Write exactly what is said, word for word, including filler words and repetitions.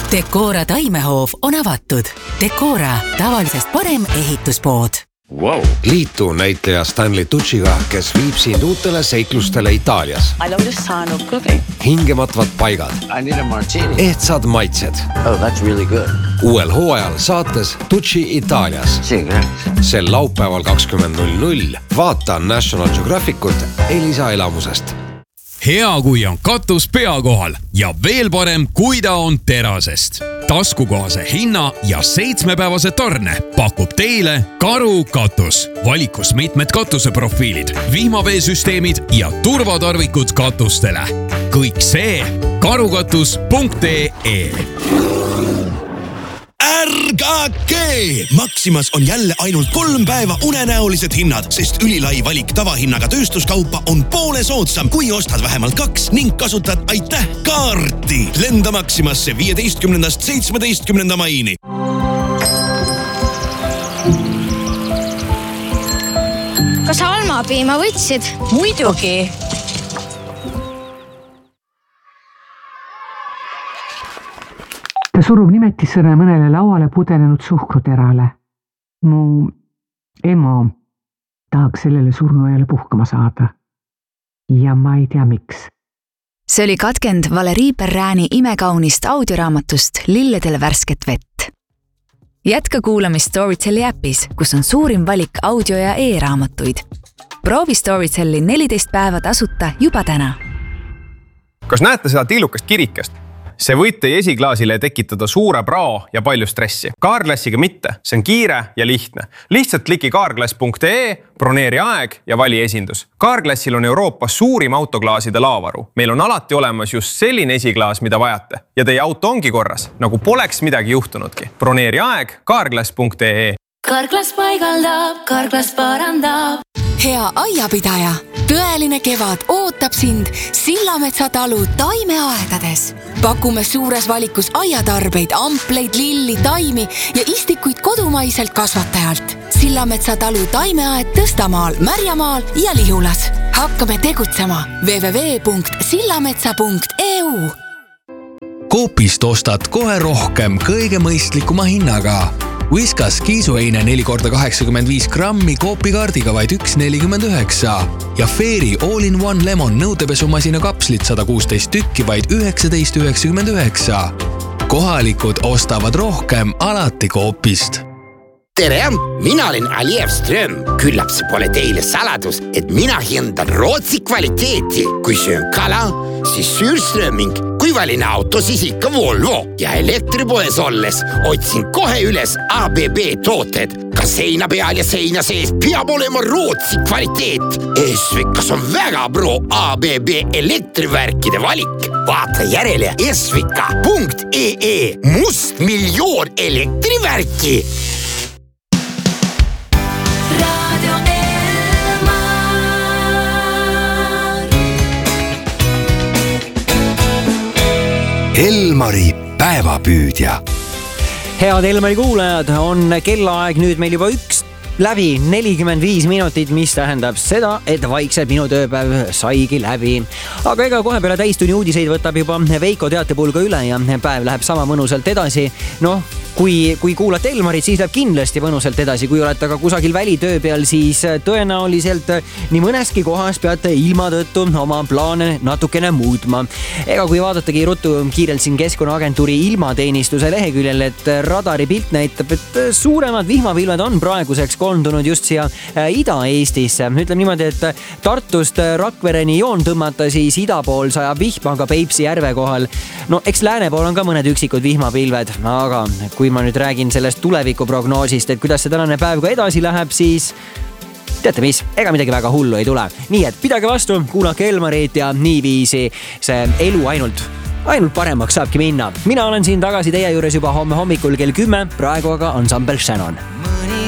Decora taimehoov on avatud. Decora, tavalisest parem ehituspood. Wow. Liitu näitaja Stanley Tucciga, kes viib sind uutele seiklustele Itaalias. I love the sound of cooking. Hingematvad paigad. I need a martini. Ehtsad maitsed. Oh, that's really good. Uuel hooajal saates Tucci Itaalias. Sel laupäeval kakskümmend null null vaata National Geographicut Elisa elamusest. Hea, kui on katus pea kohal ja veel parem, kui ta on terasest. Taskukohase hinna ja seitsmepäevase tarne pakub teile Karu katus. Valikus mitmed katuseprofiilid, vihmaveesüsteemid ja turvatarvikud katustele. Kõik see karukatus punkt ee. Ärgake! Maximas on jälle ainult kolm päeva unenäolised hinnad, sest ülilai valik tavahinnaga tööstuskaupa on poole soodsam, kui ostad vähemalt kaks ning kasutad aitäh kaarti. Lenda Maximasse viieteistkümnendast seitsmeteistkümnenda maini. Kas almapiima võtsid? Muidugi. Ta surub nimetissõna mõnele lauale pudenenud suhkruterale. Mu emo tahaks sellele surnuajale puhkama saada. Ja ma ei tea miks. See oli katkend Valerii Perrääni imekaunist audioraamatust Lilledel värsket vett. Jätka kuulamist Storytelli äpis, kus on suurim valik audio- ja e-raamatuid. Proovi Storytelli neliteist päeva tasuta juba täna. Kas näete seda tillukast kirikest? See võib teie esiklaasile tekitada suure prao ja palju stressi. Kaarklassiga mitte, see on kiire ja lihtne. Lihtsalt kliki kaarklass punkt ee, broneeri aeg ja vali esindus. Kaarklassil on Euroopas suurim autoklaaside laavaru. Meil on alati olemas just selline esiklaas, mida vajate. Ja teie auto ongi korras, nagu poleks midagi juhtunudki. Broneeri aeg kaarklass punkt ee. Kaarklass paigaldab, kaarklass parandab. Hea aiapidaja, tõeline kevad ootab sind Sillametsa talu taimeaedades. Pakume suures valikus aiatarbeid, ampleid, lilli, taimi ja istikuid kodumaiselt kasvatajalt. Sillametsa talu taimeaed Tõstamaal, Märjamaal ja Lihulas. Hakkame tegutsema w w w punkt sillametsa punkt e u. Coopist ostad kohe rohkem kõige mõistlikuma hinnaga. Whiskas kiisuheine neli korda kaheksakümmend viis grammi Coopi-kaardiga vaid üks nelikümmend üheksa ja Fairy All-in-One Lemon nõudepesumasina kapslit sada kuusteist tükki vaid üheksateist üheksakümmend üheksa. Kohalikud ostavad rohkem alati Coopist. Tere, mina olen Aliev Ström. Küllap see pole teile saladus, et mina hindan Rootsi kvaliteeti. Kui söön kala, siis Sürströming. Kui valin auto, siis ikka Volvo. Ja elektripoes olles otsin kohe üles A B B tooted. Ka seina peal ja seina sees peab olema Rootsi kvaliteet. Esvikas on väga pro A B B elektrivärkide valik. Vaata järele esvika punkt ee. Must miljoon elektrivärki. Elmari päevapüüdja. Head Elmari kuulajad, on kellaaeg nüüd meil juba üks läbi nelikümmend viis minutit, mis tähendab seda, et vaikselt minu tööpäev saigi läbi. Aga ega kohe peale täistunni uudiseid võtab juba Veiko teatepulga üle ja päev läheb sama mõnusalt edasi. Noh, kui, kui kuulate Elmarit, siis läheb kindlasti mõnusalt edasi. Kui olete aga kusagil välitöö peal, siis tõenäoliselt nii mõneski kohas peate ilma tõttu oma plaane natukene muutma. Ega kui vaadatagi ruttu kiirelt siin Keskkonnaagentuuri ilmateenistuse leheküljel, et radari pilt näitab, et suuremad vihmapilved on praeguseks koondunud just siia Ida-Eestisse. Ütleme niimoodi, et Tartust Rakvereni joon tõmmata, siis ida pool sajab vihmaga Peipsi järve kohal. No eks lääne pool on ka mõned üksikud vihmapilved, aga kui ma nüüd räägin sellest tulevikuprognoosist, et kuidas see tänane päev ka edasi läheb, siis teate mis, ega midagi väga hullu ei tule. Nii et pidage vastu, kuulake Elmarit ja niiviisi see elu ainult, ainult paremaks saabki minna. Mina olen siin tagasi teie juures juba homme hommikul kell kümme, praegu aga ansambel Shannon. Mõni